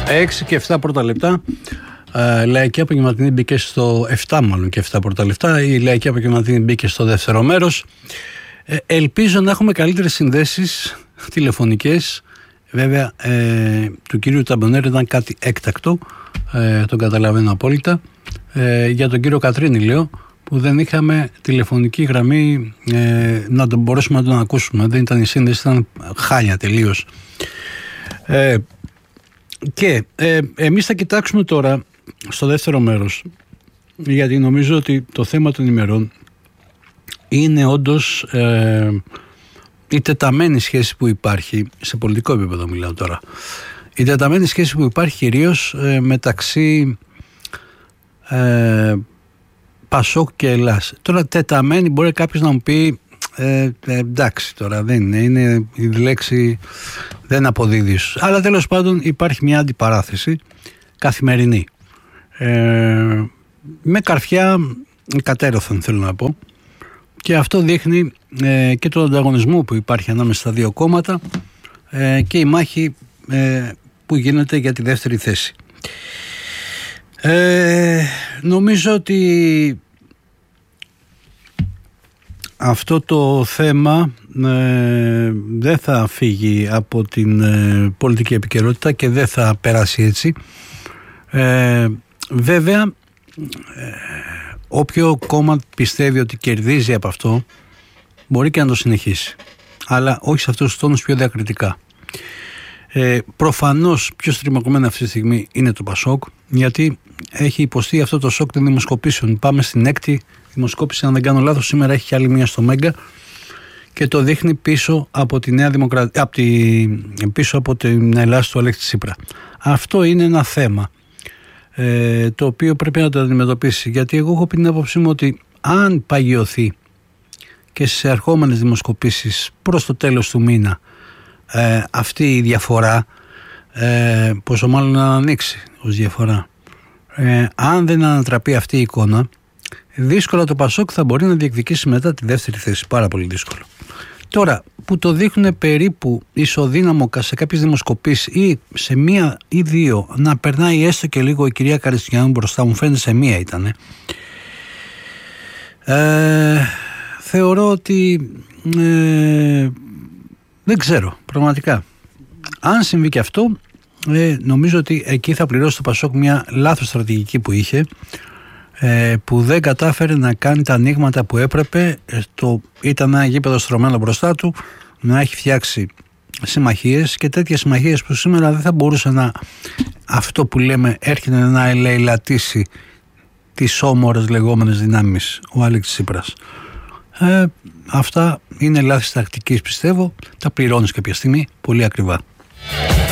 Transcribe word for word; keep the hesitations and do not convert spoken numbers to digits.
έξι και επτά πρώτα λεπτά. Uh, Λαϊκή Απογευματινή μπήκε στο επτά, μάλλον και επτά πρώτα λεπτά. Η Λαϊκή Απογευματινή μπήκε στο δεύτερο μέρος. Ε, ελπίζω να έχουμε καλύτερες συνδέσεις τηλεφωνικές. Βέβαια, ε, του κυρίου Ταμπονέρη ήταν κάτι έκτακτο, ε, τον καταλαβαίνω απόλυτα. Ε, για τον κύριο Κατρίνη λέω, που δεν είχαμε τηλεφωνική γραμμή ε, να τον μπορέσουμε να τον ακούσουμε. Δεν ήταν η σύνδεση, ήταν χάλια τελείως. Ε, και ε, εμείς θα κοιτάξουμε τώρα στο δεύτερο μέρος, γιατί νομίζω ότι το θέμα των ημερών είναι όντως ε, η τεταμένη σχέση που υπάρχει, σε πολιτικό επίπεδο μιλάω τώρα, η τεταμένη σχέση που υπάρχει κυρίως ε, μεταξύ ε, Πασόκ και Ελλάς. Τώρα τεταμένη μπορεί κάποιος να μου πει ε, ε, εντάξει τώρα δεν είναι, είναι η λέξη δεν αποδίδει ίσως. Αλλά τέλος πάντων υπάρχει μια αντιπαράθεση καθημερινή. Ε, με καρφιά κατέρωθεν θέλω να πω, και αυτό δείχνει ε, και τον ανταγωνισμό που υπάρχει ανάμεσα στα δύο κόμματα ε, και η μάχη ε, που γίνεται για τη δεύτερη θέση. Ε, νομίζω ότι αυτό το θέμα ε, δεν θα φύγει από την ε, πολιτική επικαιρότητα και δεν θα περάσει έτσι. Ε, βέβαια ε, όποιο κόμμα πιστεύει ότι κερδίζει από αυτό μπορεί και να το συνεχίσει, αλλά όχι σε αυτούς τους τόνους πιο διακριτικά. Ε, προφανώς πιο στριμωγμένο αυτή τη στιγμή είναι το Πασόκ, γιατί έχει υποστεί αυτό το σοκ των δημοσκοπήσεων. Πάμε στην έκτη δημοσκόπηση, αν δεν κάνω λάθος, σήμερα έχει και άλλη μία στο Μέγκα και το δείχνει πίσω από τη Νέα Δημοκρατία, από τη, πίσω από την Ελλάδα του Αλέξη Τσίπρα. Αυτό είναι ένα θέμα ε, το οποίο πρέπει να το αντιμετωπίσει, γιατί εγώ έχω πει την άποψή μου ότι αν παγιωθεί και στις ερχόμενες δημοσκοπήσεις προς το τέλος του μήνα ε, αυτή η διαφορά, ε, πόσο μάλλον να ανοίξει ως διαφορά, ε, αν δεν ανατραπεί αυτή η εικόνα, δύσκολα το Πασόκ θα μπορεί να διεκδικήσει μετά τη δεύτερη θέση, πάρα πολύ δύσκολο. Τώρα που το δείχνουν περίπου ισοδύναμο σε κάποιες δημοσκοπήσεις ή σε μία ή δύο να περνάει έστω και λίγο η κυρία Καριστιανού μπροστά, μου φαίνεται σε μία ήτανε, ε, θεωρώ ότι ε, δεν ξέρω πραγματικά. Αν συμβεί και αυτό, ε, νομίζω ότι εκεί θα πληρώσει το Πασόκ μια λάθος στρατηγική που είχε, ε, που δεν κατάφερε να κάνει τα ανοίγματα που έπρεπε. Το, ήταν ένα γήπεδο στρωμένο μπροστά του, να έχει φτιάξει συμμαχίες και τέτοιες συμμαχίες που σήμερα δεν θα μπορούσε να, αυτό που λέμε, έρχεται να ελεηλατήσει τις όμορες λεγόμενες δυνάμεις ο Αλέξης Τσίπρας. Ε, αυτά είναι λάθη τακτικής, πιστεύω. Τα πληρώνεις κάποια στιγμή πολύ ακριβά.